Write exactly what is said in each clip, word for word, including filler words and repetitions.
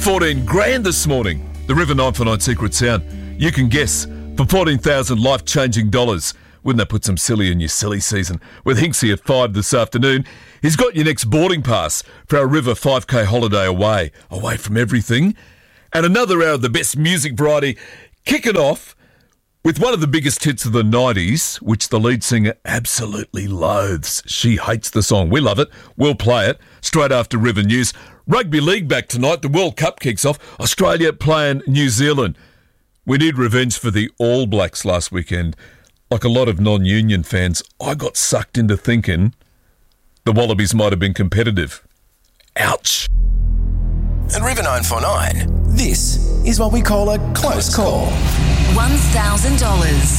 fourteen grand this morning. The River nine four nine Secret Sound. You can guess for fourteen thousand life-changing dollars. Wouldn't that put some silly in your silly season? With Hinksy at five this afternoon, he's got your next boarding pass for our River five K holiday away, away from everything. And another hour of the best music variety, kicking off with one of the biggest hits of the nineties, which the lead singer absolutely loathes. She hates the song. We love it. We'll play it straight after River News. Rugby League back tonight. The World Cup kicks off. Australia playing New Zealand. We need revenge for the All Blacks last weekend. Like a lot of non-union fans, I got sucked into thinking the Wallabies might have been competitive. Ouch. At River nine four nine, this is what we call a close call. one thousand dollars.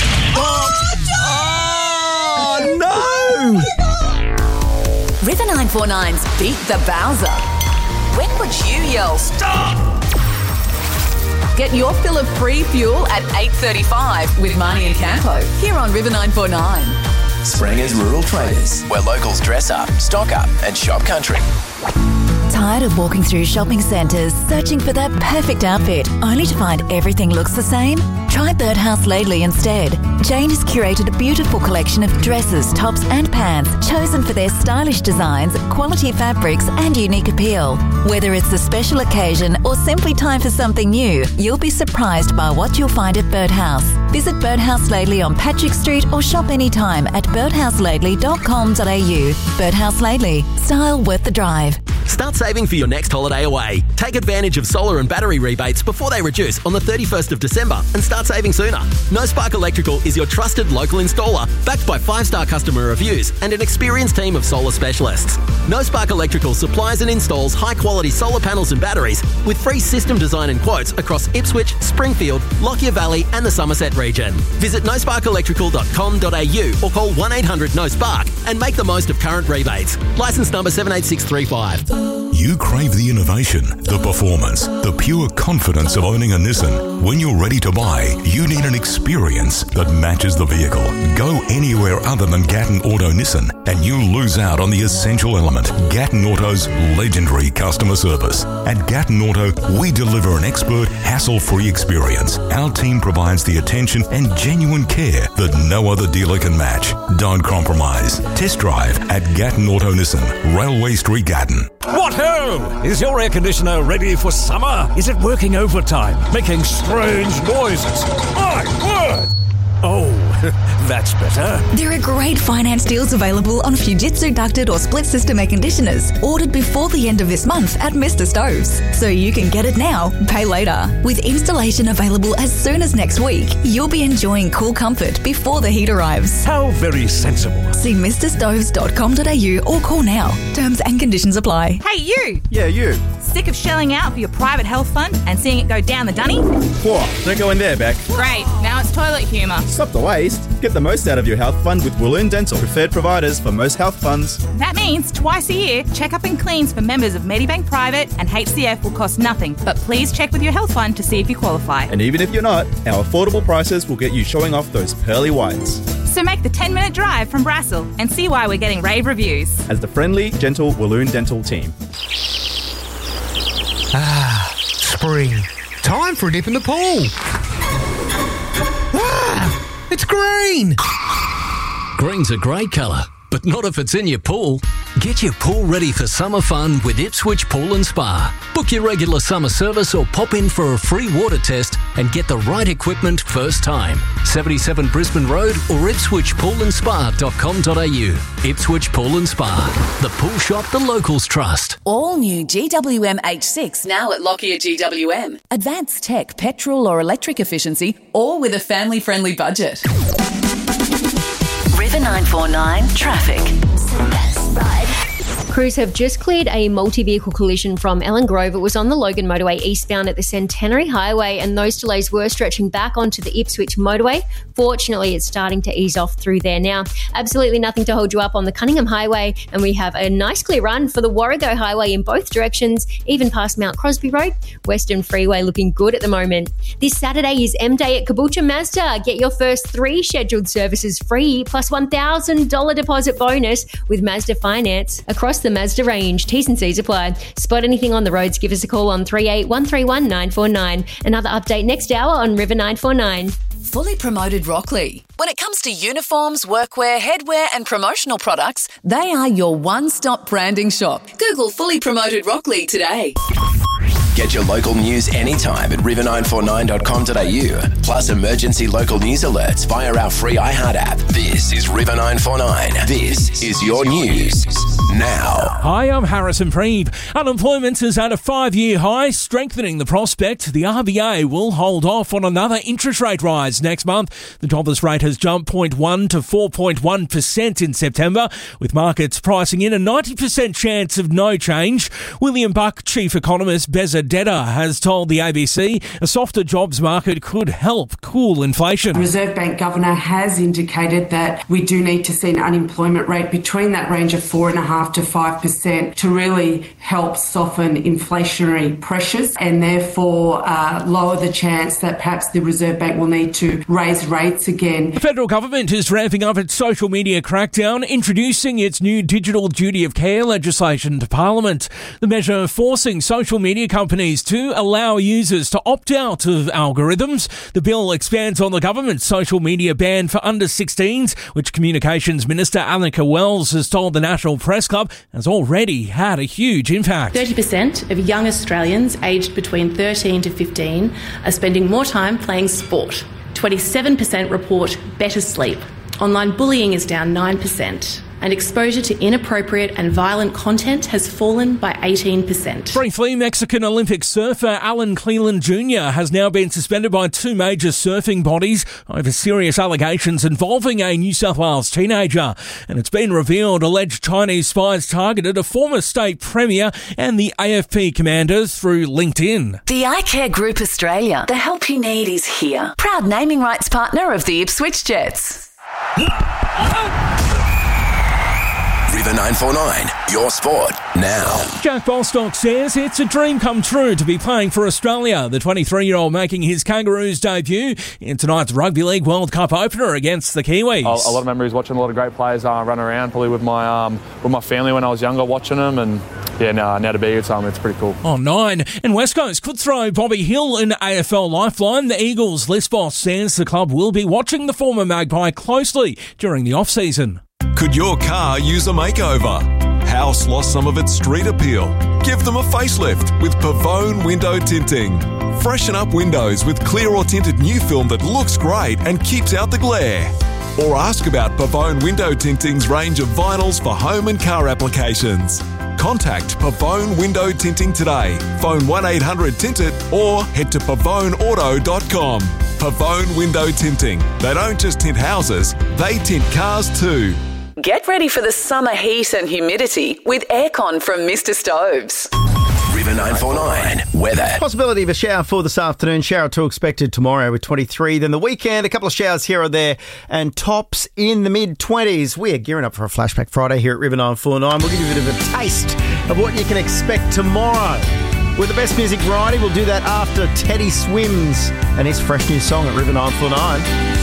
Oh, no! River nine four nine's Beat the Bowser. When would you yell, stop? Get your fill of free fuel at eight thirty-five with Marnie and Campo here on River nine four nine. Springer's Rural Traders, where locals dress up, stock up and shop country. Tired of walking through shopping centres searching for that perfect outfit only to find everything looks the same? Try Birdhouse Laidley instead. Jane has curated a beautiful collection of dresses, tops and pants chosen for their stylish designs, quality fabrics and unique appeal. Whether it's a special occasion or simply time for something new, you'll be surprised by what you'll find at Birdhouse. Visit Birdhouse Laidley on Patrick Street or shop anytime at birdhouse laidley dot com dot a u. Birdhouse Laidley, style worth the drive. Start saving for your next holiday away. Take advantage of solar and battery rebates before they reduce on the thirty-first of December and start saving sooner. No Spark Electrical is your trusted local installer, backed by five-star customer reviews and an experienced team of solar specialists. No Spark Electrical supplies and installs high-quality solar panels and batteries with free system design and quotes across Ipswich, Springfield, Lockyer Valley and the Somerset region. Visit no spark electrical dot com dot a u or call one eight hundred no spark and make the most of current rebates. Licence number seven eight six three five. You crave the innovation, the performance, the pure confidence of owning a Nissan. When you're ready to buy, you need an experience that matches the vehicle. Go anywhere other than Gatton Auto Nissan and you lose out on the essential element, Gatton Auto's legendary customer service. At Gatton Auto, we deliver an expert, hassle-free experience. Our team provides the attention and genuine care that no other dealer can match. Don't compromise. Test drive at Gatton Auto Nissan, Railway Street, Gatton. What ho! Is your air conditioner ready for summer? Is it working overtime, making strange noises? My word! Oh, that's better. There are great finance deals available on Fujitsu ducted or split system air conditioners ordered before the end of this month at Mister Stoves. So you can get it now, pay later. With installation available as soon as next week, you'll be enjoying cool comfort before the heat arrives. How very sensible. See mister stoves dot com dot a u or call now. Terms and conditions apply. Hey, you! Yeah, you. Sick of shelling out for your private health fund and seeing it go down the dunny? Whoa, don't go in there, Beck. Great, now it's toilet humour. Stop the waste. Get the most out of your health fund with Walloon Dental, preferred providers for most health funds. That means twice a year, check-up and cleans for members of Medibank Private and H C F will cost nothing. But please check with your health fund to see if you qualify. And even if you're not, our affordable prices will get you showing off those pearly whites. So make the ten-minute drive from Brassel and see why we're getting rave reviews. As the friendly, gentle Walloon Dental team. Ah, spring. Time for a dip in the pool. Ah, it's green. Green's a great colour, but not if it's in your pool. Get your pool ready for summer fun with Ipswich Pool and Spa. Book your regular summer service or pop in for a free water test and get the right equipment first time. seventy-seven Brisbane Road or ipswich pool and spa dot com dot a u. Ipswich Pool and Spa, the pool shop the locals trust. All new G W M H six now at Lockyer G W M. Advanced tech, petrol or electric efficiency, all with a family-friendly budget. River nine four nine Traffic. Crews have just cleared a multi-vehicle collision from Ellen Grove. It was on the Logan motorway eastbound at the Centenary Highway, and those delays were stretching back onto the Ipswich motorway. Fortunately, it's starting to ease off through there now. Absolutely nothing to hold you up on the Cunningham Highway, and we have a nice clear run for the Warrego Highway in both directions, even past Mount Crosby Road. Western Freeway looking good at the moment. This Saturday is M-Day at Caboolture Mazda. Get your first three scheduled services free, plus one thousand dollars deposit bonus with Mazda Finance. Across the the Mazda range. T's and C's apply. Spot anything on the roads, give us a call on three eight one three one nine four nine. Another update next hour on River nine four nine. Fully Promoted Rockley. When it comes to uniforms, workwear, headwear and promotional products, they are your one-stop branding shop. Google Fully Promoted Rockley today. Get your local news anytime at river nine four nine dot com dot a u. Plus emergency local news alerts via our free iHeart app. This is River nine four nine. This is your news now. Hi, I'm Harrison Preeb. Unemployment is at a five-year high, strengthening the prospect the R B A will hold off on another interest rate rise next month. The jobless rate has jumped zero point one to four point one percent in September, with markets pricing in a ninety percent chance of no change. William Buck, chief economist Beza Detta, has told the A B C a softer jobs market could help cool inflation. The Reserve Bank Governor has indicated that we do need to see an unemployment rate between that range of four point five to five percent to really help soften inflationary pressures and therefore uh, lower the chance that perhaps the Reserve Bank will need to raise rates again. The federal government is ramping up its social media crackdown, introducing its new digital duty of care legislation to Parliament. The measure forcing social media companies to allow users to opt out of algorithms. The bill expands on the government's social media ban for under sixteens, which Communications Minister Annika Wells has told the National Press Club has already had a huge impact. thirty percent of young Australians aged between thirteen to fifteen are spending more time playing sport. twenty-seven percent report better sleep. Online bullying is down nine percent. And exposure to inappropriate and violent content has fallen by eighteen percent. Briefly, Mexican Olympic surfer Alan Cleland Junior has now been suspended by two major surfing bodies over serious allegations involving a New South Wales teenager. And it's been revealed alleged Chinese spies targeted a former state premier and the A F P commander through LinkedIn. The iCare Group Australia. The help you need is here. Proud naming rights partner of the Ipswich Jets. River nine four nine, your sport now. Jack Bostock says it's a dream come true to be playing for Australia. The twenty-three-year-old making his Kangaroos debut in tonight's Rugby League World Cup opener against the Kiwis. A, a lot of memories watching a lot of great players uh, run around, probably with my um, with my family when I was younger, watching them, and yeah, now, now to be here, so it's pretty cool. On oh, nine, and West Coast could throw Bobby Hill in A F L lifeline. The Eagles list boss says the club will be watching the former Magpie closely during the off-season. Could your car use a makeover? House lost some of its street appeal? Give them a facelift with Pavone Window Tinting. Freshen up windows with clear or tinted new film that looks great and keeps out the glare. Or ask about Pavone Window Tinting's range of vinyls for home and car applications. Contact Pavone Window Tinting today. Phone one eight hundred tint it or head to pavone auto dot com. Pavone Window Tinting. They don't just tint houses, they tint cars too. Get ready for the summer heat and humidity with aircon from Mister Stoves. River nine four nine, weather. Possibility of a shower for this afternoon. Shower or two expected tomorrow with twenty-three. Then the weekend, a couple of showers here or there and tops in the mid-twenties. We are gearing up for a Flashback Friday here at River nine four nine. We'll give you a bit of a taste of what you can expect tomorrow. With the best music variety, we'll do that after Teddy Swims and his fresh new song at River nine four nine.